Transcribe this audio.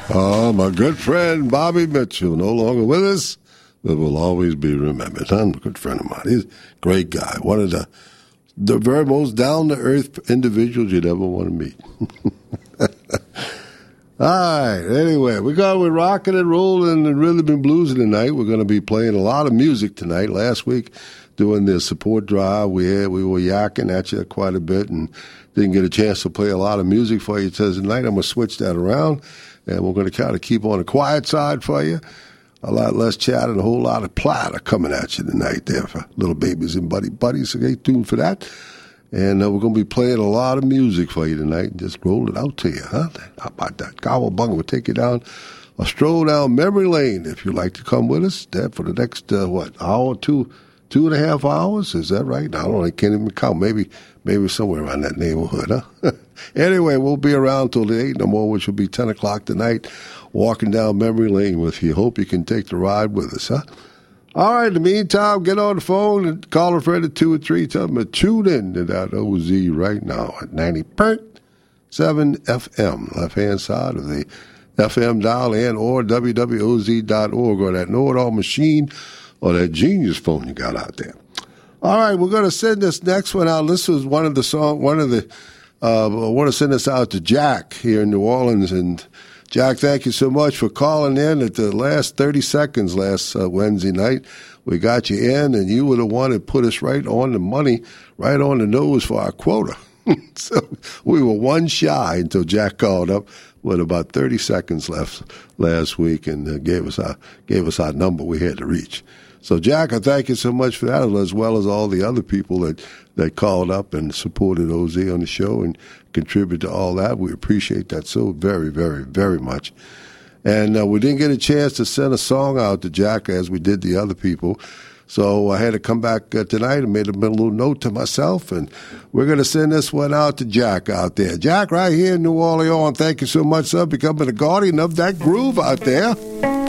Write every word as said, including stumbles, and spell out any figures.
Oh, my good friend Bobby Mitchell, no longer with us, but will always be remembered. I'm a good friend of mine. He's a great guy. One of the the very most down-to-earth individuals you'd ever want to meet. All right. Anyway, we're going with rocking and rolling and rhythm and blues tonight. We're going to be playing a lot of music tonight. Last week, doing the support drive, we had, we were yakking at you quite a bit and didn't get a chance to play a lot of music for you tonight. I'm going to switch that around, and we're going to kind of keep on the quiet side for you. A lot less chat and a whole lot of platter coming at you tonight there for little babies and buddy buddies. So stay tuned for that. And uh, we're going to be playing a lot of music for you tonight and just roll it out to you, huh? How about that? Cowabunga will take you down a stroll down memory lane if you'd like to come with us there for the next, uh, what, hour, two, two and a half hours? Is that right? I don't know. I can't even count. Maybe maybe somewhere around that neighborhood, huh? Anyway, we'll be around till the eight no more, which will be ten o'clock tonight, walking down memory lane with you. Hope you can take the ride with us, huh? All right, in the meantime, get on the phone and call a friend at two or three. Tell them to tune in to that O Z right now at ninety point seven F M, left-hand side of the F M dial and or W W O Z dot org or that know-it-all machine or that genius phone you got out there. All right, we're going to send this next one out. This was one of the song, one of the, uh, I want to send this out to Jack here in New Orleans. And Jack, thank you so much for calling in at the last thirty seconds last uh, Wednesday night. We got you in, and you were the one that put us right on the money, right on the nose for our quota. So we were one shy until Jack called up with about thirty seconds left last week and uh, gave us our gave us our number we had to reach. So, Jack, I thank you so much for that, as well as all the other people that, that called up and supported O Z on the show and contributed to all that. We appreciate that so very, very, very much. And uh, we didn't get a chance to send a song out to Jack as we did the other people. So I had to come back uh, tonight and made a little note to myself, and we're going to send this one out to Jack out there. Jack, right here in New Orleans, thank you so much, sir, becoming a guardian of that groove out there.